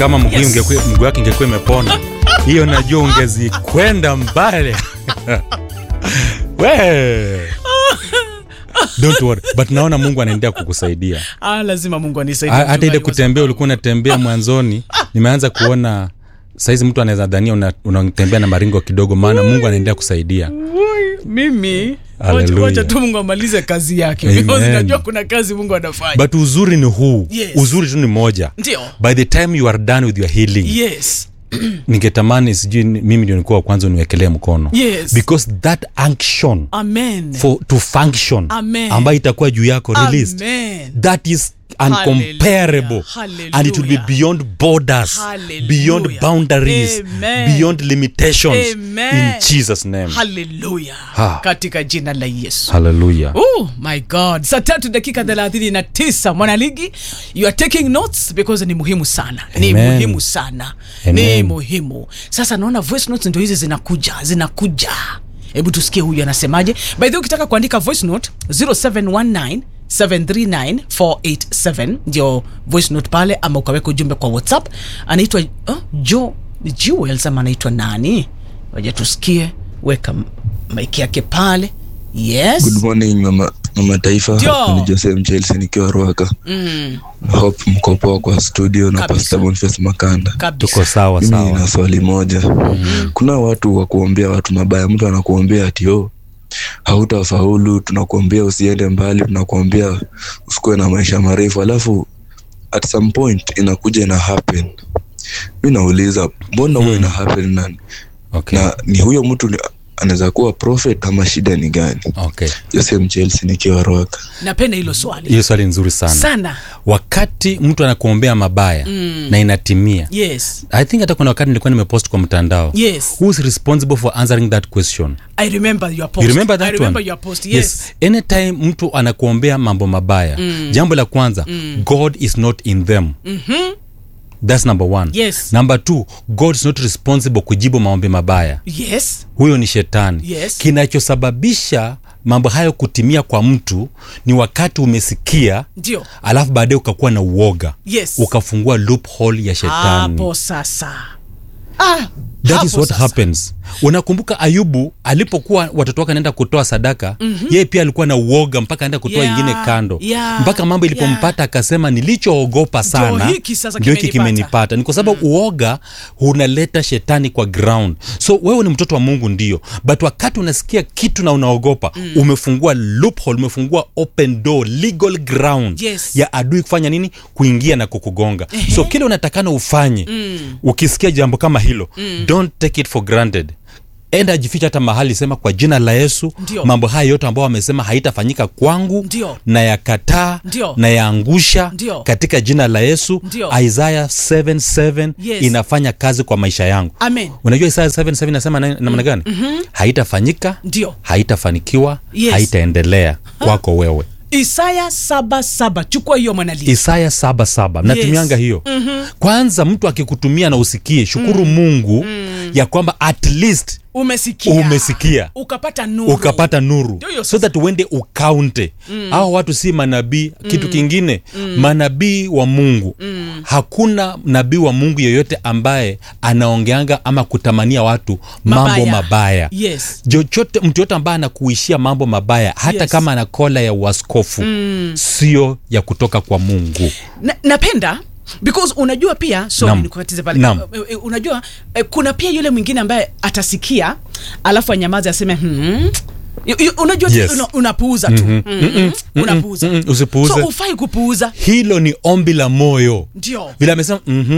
Kama mguu wake ingekuwa imepona, hiyo najua ungezikwenda mbali. Don't worry, but naona Mungu anaendelea kukusaidia. Lazima Mungu anisaidie. Hata ile kutembea ulikuwa unatembea mwanzoni, nimeanza kuona saizi mtu anaweza dhania unatembea na maringo kidogo, maana Mungu anaendelea kusaidia. Mimi wacha tu Mungu amalize kazi yake. Because najua kuna kazi Mungu anafanya. But uzuri ni huu. Yes. Uzuri tu ni moja. Ndio. By the time you are done with your healing. Yes. Ningetamani sijui mimi ndio nilikuwa kwanza niwekelee mkono. Yes. Because that unction. Amen. To function. Amen. Ambayo itakuwa juu yako released. Amen. That is uncomparable. Hallelujah. And it will be beyond borders. Hallelujah. Beyond boundaries. Amen. Beyond limitations. Amen. In Jesus name. Hallelujah. Katika jina la Yesu. Hallelujah. Oh my God. Saa 3:39 Mwanaligi, you are taking notes because ni muhimu sana. Amen. Ni muhimu sana. Amen. Ni muhimu. Sasa naona voice notes ndio hizi zinakuja. Hebu tusikie huyu anasemaje. By the way, ukitaka kuandika voice note 0719739487 ndio voice note pale, ama ukaweka ujumbe kwa WhatsApp. Anaitwa Joel, sama anaitwa nani? Waje tusikie, weka mic yake pale. Yes. Good morning mama taifa. Ni Joseph Chelsea nikiwa Ruaka. Hope mko poa kwa studio na Pastor Boniface Makanda. Tuko sawa. Mimi na swali moja. Kuna watu wa kuombea watu mabaya. Mtu anakuombea ati hautafaulu, tunakuombea usiende mbali, tunakuombea usikuwe na maisha marefu, alafu at some point inakuja na happen. Mimi nauliza mbona huwa ina happen nani? Okay. Na ni huyo mtu anaweza kuwa prophet ama shida ni gani? Okay. Joseph Chelsea nikiwa Ruaka. Napenda hilo swali. Hiyo swali nzuri sana. Wakati mtu anakuombea mabaya na inatimia. Yes. I think hata kuna wakati nilikuwa nimepost kwa mtandao. Yes. Who is responsible for answering that question? I remember your post. You remember that I remember one? your post. Yes. Anytime mtu anakuombea mambo mabaya, jambo la kwanza, God is not in them. That's number 1. Yes. Number 2, God is not responsible kujibu maombi mabaya. Yes. Huyo ni shetani. Yes. Kinachosababisha mambo hayo kutimia kwa mtu ni wakati umesikia, ndio, alafu baadaye ukakuwa na uoga. Yes. Ukafungua loophole ya shetani. Hapo sasa. That is what happens. Unakumbuka Ayubu alipokuwa watoto wake anaenda kutoa sadaka, yeye pia alikuwa na uoga mpaka anaenda kutoa ingine kando. Mpaka mambo ilipompata akasema nilichoogopa sana ndio hiki kimenipata. Ni kwa sababu uoga unaleta shetani kwa ground. So wewe ni mtoto wa Mungu ndio, but wakati unasikia kitu na unaogopa, umefungua loophole, umefungua open door, legal ground ya adui kufanya nini? Kuingia na kukugonga. So kile unatakana ufanye ukisikia jambo kama hilo, don't take it for granted. Enda jificha hata mahali, sema kwa jina la Yesu, mambo haya yote ambao wamesema haitafanyika kwangu na yakataa na yaangusha katika jina la Yesu. Isaiah 7:7 inafanya kazi kwa maisha yangu. Amen. Unajua Isaiah 7:7 inasema namna gani? Haitafanyika, haitafanikiwa, haitaendelea kwako wewe. Isaiah 7:7. Chukua hiyo Mwanaligi. Isaiah 7:7. Natumianga hiyo. Kwanza mtu akikutumia na usikie, shukuru Mungu ya kwamba at least umesikia. Ukapata nuru. So that uende ukaunte. Hao watu si manabii. Kitu kingine, manabii wa Mungu. Hakuna nabii wa Mungu yeyote ambaye anaongeanga ama kutamania watu mambo mabaya. Yes. Mtu yote ambaye anakuishia mambo mabaya, hata kama ana kola ya uaskofu, sio ya kutoka kwa Mungu. Napenda because unajua pia nikukatize pale. Unajua kuna pia yule mwingine ambaye atasikia alafu anyamaze aseme unajua unapuuza tu. Unapuuza. Usipuuze. So ufai kupuuza. Hilo ni ombi la moyo. Ndio. Vile amesema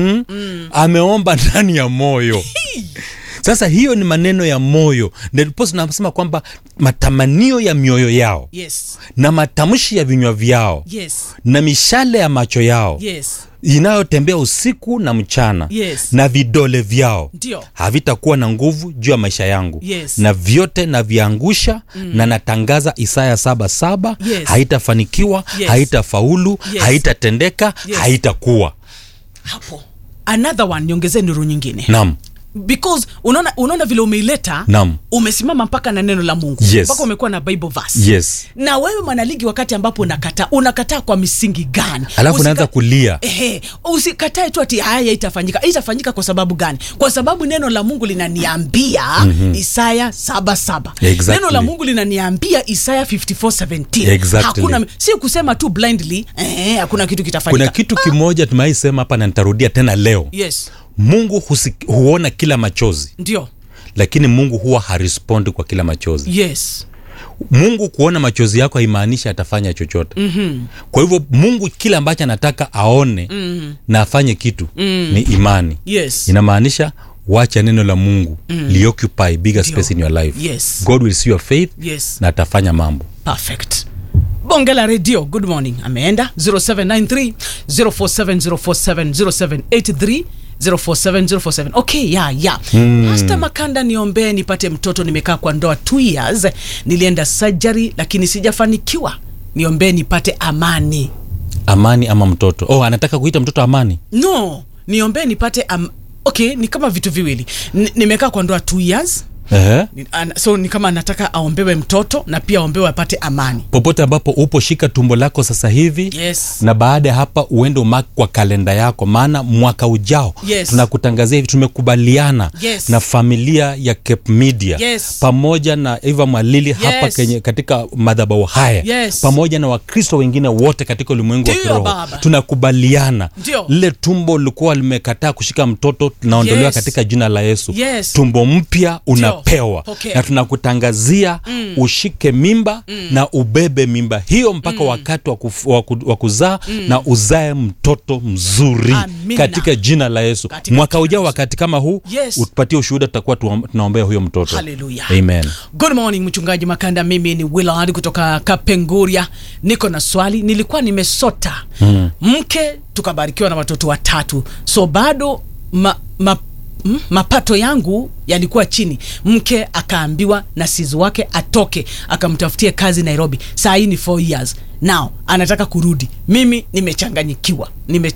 ameomba ndani ya moyo. Sasa hiyo ni maneno ya moyo. Ndipo tunasema kwamba matamanio ya mioyo yao, na matamshi ya vinywa vyao, na mishale ya macho yao, inayotembea usiku na mchana, na vidole vyao, havitakuwa na nguvu juu ya maisha yangu. Na vyote na viangusha, na natangaza Isaiah 7:7, haitafanikiwa, haitafaulu, haitatendeka, haitakuwa. Hapo another one, niongezee nuru nyingine. Naam. because unaona vile umeileta, umesimama mpaka na neno la Mungu, mpaka umekuwa na Bible verse. Na wewe mwanaligi, wakati ambapo unakataa kwa misingi gani? Alafu unaanza kulia. Usikatae tu ati haya itafanyika kwa sababu gani? Kwa sababu neno la Mungu linaniambia Isaya 7:7. Exactly. Neno la Mungu linaniambia Isaya 54:17. Exactly. Hakuna, si kusema tu blindly hakuna kitu kitafanyika. Kuna kitu kimoja tumaisema hapa na nitarudia tena leo. Mungu huona kila machozi. Ndio. Lakini Mungu huwa harespondi kwa kila machozi. Mungu kuona machozi yako haimaanishi atafanya chochote. Kwa hivyo Mungu kila ambacho anataka aone na afanye kitu ni imani. Inamaanisha wacha neno la Mungu lioccupy bigger space in your life. God will see your faith na atafanya mambo. Perfect. Bongela Radio, good morning. Ameenda 0793 047047 0783 047047. Okay, Pastor Makanda, niombe nipate mtoto. Nimekaa kwa ndoa 2 years. Nilienda surgery lakini sijafanikiwa. Niombe nipate amani. Amani ama mtoto? Anataka kuita mtoto amani? No, niombe nipate okay, ni kama vitu viwili. Nimekaa kwa ndoa 2 years. So ni kama nataka aombewe mtoto na pia aombewe apate amani. Popote ambapo upo, shika tumbo lako sasa hivi. Na baada ya hapa uende umark kwa kalenda yako, maana mwaka ujao tunakutangazia hivi, tumekubaliana na familia ya Cape Media pamoja na Eva Mwalili hapa katika madhabahu haya pamoja na Wakristo wengine wote katika ulimwengu wa kiroho. Tunakubaliana lile tumbo lilikuwa limekataa kushika mtoto, tunaondolewa katika jina la Yesu. Tumbo mpya unapewa. Na tunakutangazia ushike mimba na ubebe mimba hiyo mpaka wakati wa kuzaa na uzae mtoto mzuri. Amina. Katika jina la Yesu. Mwaka ujao wakati kama huu utupatie ushuhuda, tutakuwa tunaombea huyo mtoto. Hallelujah. Amen. Good morning Mchungaji Makanda, mimi ni Willard kutoka Kapenguria. Niko na swali. Nilikuwa nimesota mke, tukabarikiwa na watoto 3. So bado mapato yangu yalikuwa chini. Mke akaambiwa na sizu wake atoke akamtafutie kazi Nairobi. Saa hii ni 4 years. Now anataka kurudi. Mimi nimechanganyikiwa.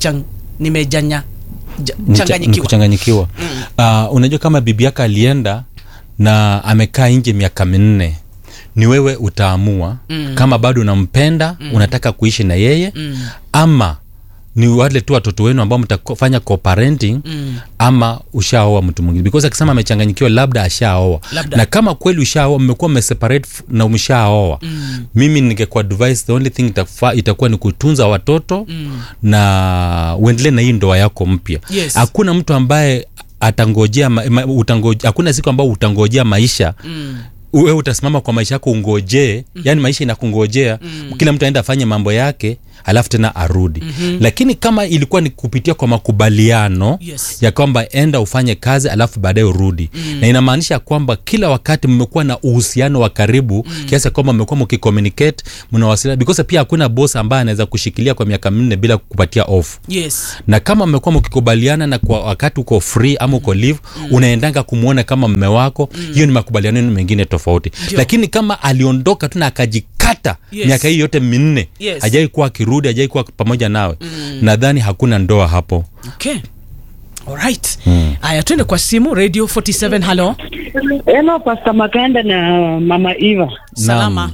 Kuchanganyikiwa. Unajua kama bibi yako alienda na amekaa nje miaka 4, ni wewe utaamua kama bado unampenda, unataka kuishi na yeye ama ni wale tu watoto wenu ambao mtafanya co-parenting ama ushaoa mtu mwingine. Because akisema amechanganyikiwa, labda ashaoa. Na kama kweli ushaoa, mmekuwa mmeseparate na umeshaoa, mimi ningekuwa advice, the only thing itakuwa ni kutunza watoto na uendelee na hii ndoa yako mpya. Hakuna mtu ambaye atangojea hakuna siku ambao utangojea maisha. Wewe utasimama kwa maisha yako ungojee, yani maisha inakungojea. Kila mtu aenda afanye mambo yake alafu tena arudi. Lakini kama ilikuwa ni kupitia kwa makubaliano ya kwamba enda ufanye kazi alafu baadaye urudi, na inamaanisha kwamba kila wakati mmekuwa na uhusiano wa karibu kiasi kwamba mmekuwa mkicommunicate, mnawasiliana, because pia hakuna boss ambaye anaweza kushikilia kwa miaka 4 bila kukupatia off. Na kama mmekuwa mkikubaliana na kwa wakati uko free ama uko leave, unaendanga kumuona kama mume wako, hiyo ni makubaliano mengine tofauti. Lakini kama aliondoka tu na akajikata miaka hii yote 4, hajai kuwa kirudi, hajai kuwa pamoja nawe, nadhani hakuna ndoa hapo. Okay. Alright. Aya, twende kwa simu. Radio 47. Hello. Hello Pastor Makanda na Mama Eva. Salama.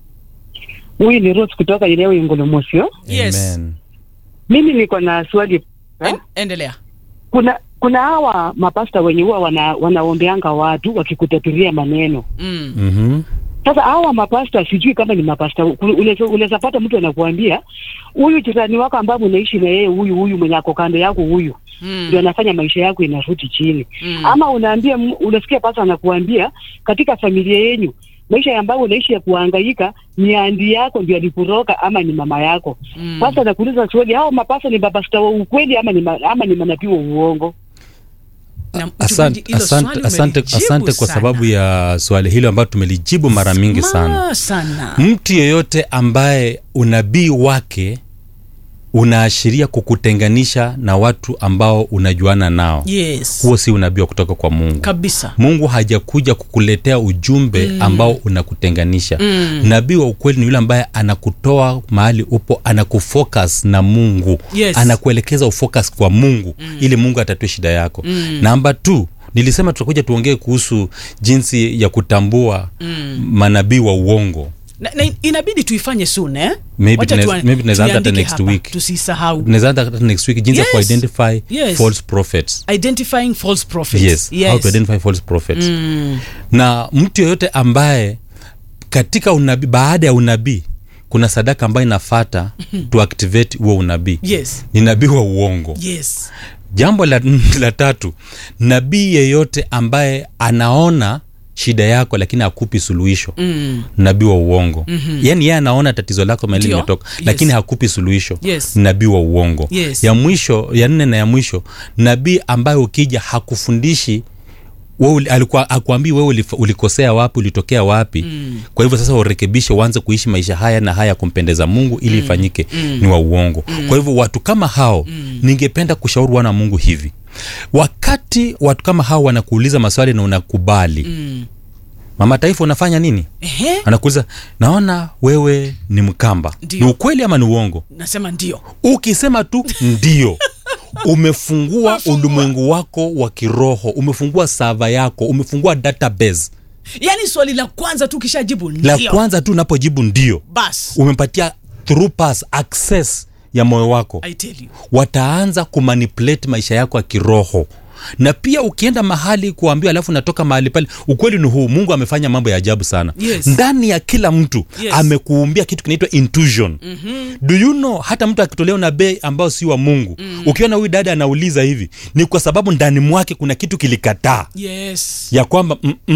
Huyu ni Rose kutoka Ileo Ingolomosio. Amen. Mimi niko na swali. Endelea. Kuna hawa mapasta wenye huwa wanaombeanga watu wakikutatulia maneno. Sasa hawa mapasta, sijui kama ni mapasta, unaweza pata mtu anakuambia huyu jirani wako ambaye unaishi na yeye, huyu mwenye ako kando yako, huyu ndio anafanya maisha yako inarudi chini. Ama unasikia pasta anakuambia katika familia yenu maisha ambayo unaishi ya kuhangaika ni andi yako ndio alikuroka ama ni mama yako. Pasta anakuuliza swali, hao mapasta ni mapasta wa ukweli ama ni manabii wa uongo? Asante kwa sababu ya swali hilo ambalo tumelijibu mara mingi sana. Mtu yeyote ambaye unabii wake unaashiria kukutenganisha na watu ambao unajuana nao, huo si unabii kutoka kwa Mungu kabisa. Mungu hajakuja kukuletea ujumbe ambao unakutenganisha. Nabii wa ukweli ni yule ambaye anakutoa mahali upo, anakufocus na Mungu, anakuelekeza ufocus kwa Mungu ili Mungu atatue shida yako. Namba 2, Nilisema tutakuja tuongee kuhusu jinsi ya kutambua manabii wa uongo. Na inabidi tuifanye soon Maybe tunaweza hata next week. Tusisahau. Tunaweza hata next week jinsi ya identify false prophets. Identifying false prophets. How to identify false prophets. Na mtu yoyote ambaye katika unabii, baada ya unabii kuna sadaka ambayo inafuata to activate huo unabii. Ni nabii wa uongo. Jambo la tatu, nabii yeyote ambaye anaona shida yako lakini hakupi suluhisho, nabii wa uongo. Yani yeye anaona tatizo lako mahali limetoka lakini hakupi suluhisho, nabii wa uongo. Ya mwisho, ya 4 na ya mwisho, nabii ambaye ukija hakufundishi wewe, alikuwa akuambii wewe ulikosea wapi, ulitokea wapi. Kwa hivyo sasa urekebishe, uanze kuishi maisha haya na haya kumpendeza Mungu ili ifanyike, ni wa uongo. Kwa hivyo watu kama hao ningependa kushauri wana Mungu hivi. Wakati watu kama hao wanakuuliza maswali na unakubali, mama taifa unafanya nini? Anakuuliza, naona wewe ni Mkamba. Ni ukweli ama ni uongo? Nasema ndio. Ukisema tu ndio, umefungua ulimwengu wako wa kiroho, umefungua server yako, umefungua database. Yani swali la kwanza tu kishajibu ndio. La kwanza tu unapojibu ndio, bas umempatia through pass access ya moyo wako. I tell you. Wataanza kumanipulate maisha yako ya kiroho. Na pia ukienda mahali kuambiwa alafu natoka mahali pale, ukweli ni huu, Mungu amefanya mambo ya ajabu sana. Ndani ya kila mtu amekuumbia kitu kinaitwa intuition. Do you know hata mtu akitolea nabii ambao si wa Mungu, ukiona huyu dada anauliza hivi, ni kwa sababu ndani mwake kuna kitu kilikataa. Ya kwamba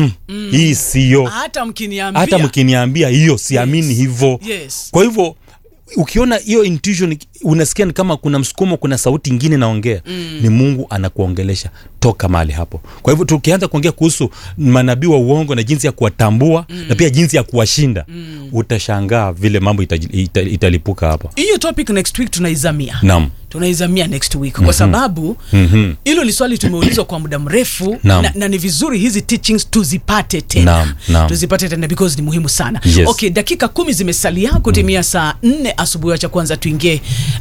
hii sio. Hata mkiniambia hiyo siamini hivyo. Kwa hivyo ukiona hiyo intuition, unasikia kama kuna msukumo, kuna sauti nyingine naongea, ni Mungu anakuongelesha, toka mahali hapo. Kwa hivyo tukianza kuongea kuhusu manabii wa uongo na jinsi ya kuwatambua na pia jinsi ya kuwashinda, utashangaa vile mambo italipuka hapa. Hiyo topic next week tunaizamia. Naam. Tunaizamia next week kwa sababu hilo ni swali tumeulizwa kwa muda mrefu na ni vizuri hizi teachings tuzipate tena. Tuzipate tena because ni muhimu sana. Okay, dakika 10 zimesalia kutimia saa 4 asubuhi. Acha kwanza tuingie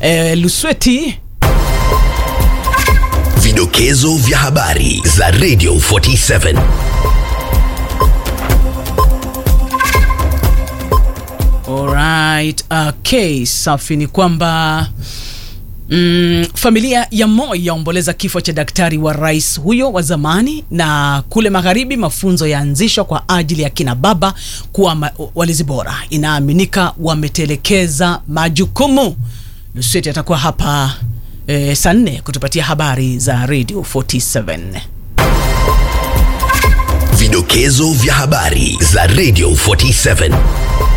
Lusweti. Vidokezo vya habari za Radio 47. Alright, okay, safi. Ni kwamba familia ya Moi yaomboleza kifo cha daktari wa rais huyo wa zamani, na kule magharibi mafunzo yaanzishwa kwa ajili ya kina baba kuwa walezi bora. Inaaminika wametelekeza majukumu. Lusweti atakuwa hapa saa 4 kutupatia habari za Radio 47. Vidokezo vya habari za Radio 47.